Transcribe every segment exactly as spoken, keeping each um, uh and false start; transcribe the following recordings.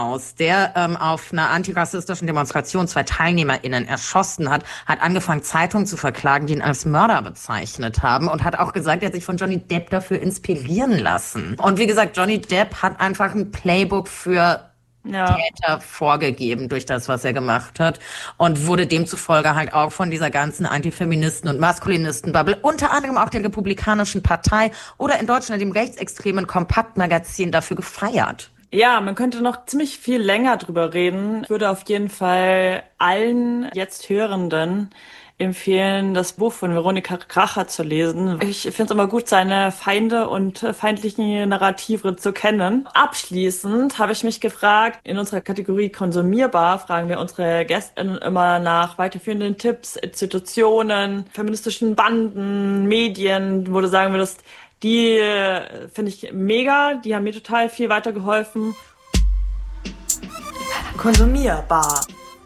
aus, der ähm, auf einer antirassistischen Demonstration zwei TeilnehmerInnen erschossen hat, hat angefangen, Zeitungen zu verklagen, die ihn als Mörder bezeichnet haben und hat auch gesagt, er hat sich von Johnny Depp dafür inspirieren lassen. Und wie gesagt, Johnny Depp hat einfach ein Playbook für ja. Täter vorgegeben durch das, was er gemacht hat und wurde demzufolge halt auch von dieser ganzen Antifeministen- und Maskulinisten-Bubble, unter anderem auch der Republikanischen Partei oder in Deutschland dem rechtsextremen Kompakt-Magazin dafür gefeiert. Ja, man könnte noch ziemlich viel länger drüber reden. Ich würde auf jeden Fall allen jetzt Hörenden empfehlen, das Buch von Veronika Kracher zu lesen. Ich finde es immer gut, seine Feinde und feindlichen Narrative zu kennen. Abschließend habe ich mich gefragt, in unserer Kategorie Konsumierbar fragen wir unsere Gästinnen immer nach weiterführenden Tipps, Institutionen, feministischen Banden, Medien, wo du sagen würdest, die äh, finde ich mega, die haben mir total viel weitergeholfen. Konsumierbar.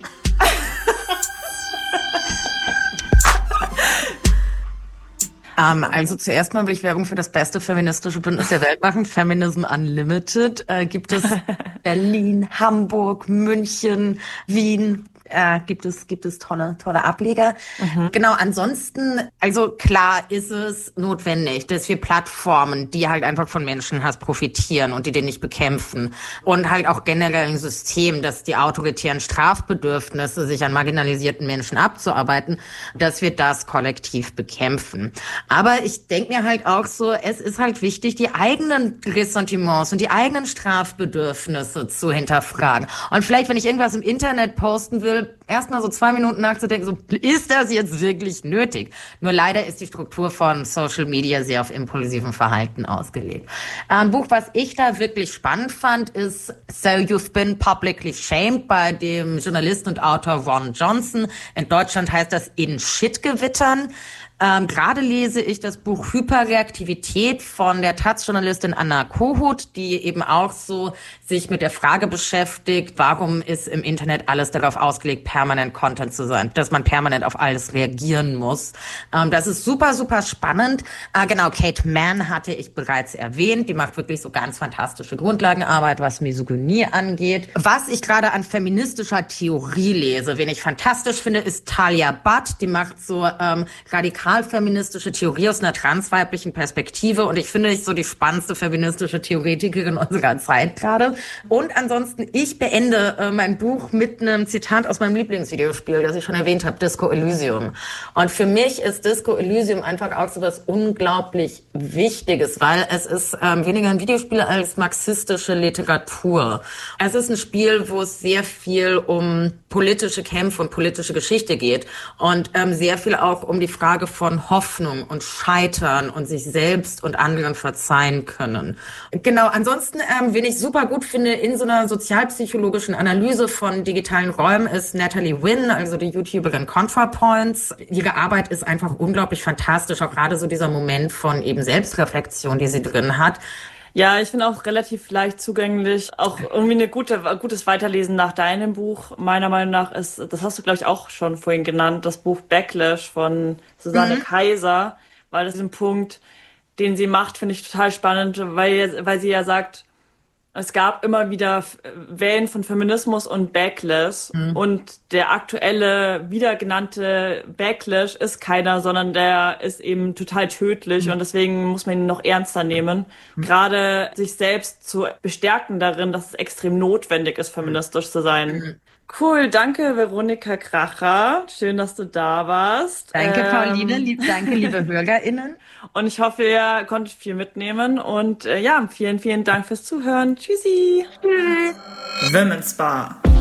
Um, also zuerst mal will ich Werbung für das beste feministische Bündnis der Welt machen. Feminism Unlimited. Äh, gibt es Berlin, Hamburg, München, Wien. Äh, gibt es gibt es tolle tolle Ableger. Mhm. Genau, ansonsten, also klar ist es notwendig, dass wir Plattformen, die halt einfach von Menschenhass profitieren und die den nicht bekämpfen und halt auch generell ein System, dass die autoritären Strafbedürfnisse, sich an marginalisierten Menschen abzuarbeiten, dass wir das kollektiv bekämpfen. Aber ich denke mir halt auch so, es ist halt wichtig, die eigenen Ressentiments und die eigenen Strafbedürfnisse zu hinterfragen. Und vielleicht, wenn ich irgendwas im Internet posten will, erstmal so zwei Minuten nachzudenken, so, ist das jetzt wirklich nötig? Nur leider ist die Struktur von Social Media sehr auf impulsiven Verhalten ausgelegt. Ein Buch, was ich da wirklich spannend fand, ist So You've Been Publicly Shamed bei dem Journalisten und Autor Ron Johnson. In Deutschland heißt das In Shitgewittern. Ähm, gerade lese ich das Buch Hyperreaktivität von der Taz-Journalistin Anna Kohut, die eben auch so sich mit der Frage beschäftigt, warum ist im Internet alles darauf ausgelegt, permanent Content zu sein, dass man permanent auf alles reagieren muss. Ähm, das ist super, super spannend. Äh, genau, Kate Mann hatte ich bereits erwähnt. Die macht wirklich so ganz fantastische Grundlagenarbeit, was Misogynie angeht. Was ich gerade an feministischer Theorie lese, wen ich fantastisch finde, ist Talia Butt. Die macht so ähm, radikal feministische Theorie aus einer transweiblichen Perspektive und ich finde, ich so die spannendste feministische Theoretikerin unserer Zeit gerade. Und ansonsten, ich beende äh, mein Buch mit einem Zitat aus meinem Lieblingsvideospiel, das ich schon erwähnt habe, Disco Elysium. Und für mich ist Disco Elysium einfach auch so was unglaublich Wichtiges, weil es ist ähm, weniger ein Videospiel als marxistische Literatur. Es ist ein Spiel, wo es sehr viel um politische Kämpfe und politische Geschichte geht und ähm, sehr viel auch um die Frage von Hoffnung und Scheitern und sich selbst und anderen verzeihen können. Genau, ansonsten, ähm, wen ich super gut finde in so einer sozialpsychologischen Analyse von digitalen Räumen ist Natalie Wynn, also die YouTuberin ContraPoints. Ihre Arbeit ist einfach unglaublich fantastisch, auch gerade so dieser Moment von eben Selbstreflexion, die sie drin hat. Ja, ich finde auch relativ leicht zugänglich. Auch irgendwie eine gute, gutes Weiterlesen nach deinem Buch. Meiner Meinung nach ist, das hast du, glaube ich, auch schon vorhin genannt, das Buch Backlash von Susanne mhm. Kaiser, weil das ist ein Punkt, den sie macht, finde ich total spannend, weil, weil sie ja sagt, es gab immer wieder Wellen von Feminismus und Backlash. Mhm. Und der aktuelle, wieder genannte Backlash ist keiner, sondern der ist eben total tödlich. Mhm. Und deswegen muss man ihn noch ernster nehmen. Mhm. Gerade sich selbst zu bestärken darin, dass es extrem notwendig ist, feministisch zu sein. Mhm. Cool, danke Veronika Kracher. Schön, dass du da warst. Danke, ähm, Pauline. Lieb, danke, liebe HörerInnen. Und ich hoffe, ihr konntet viel mitnehmen. Und äh, ja, vielen, vielen Dank fürs Zuhören. Tschüssi. Tschüss. Women's Bar.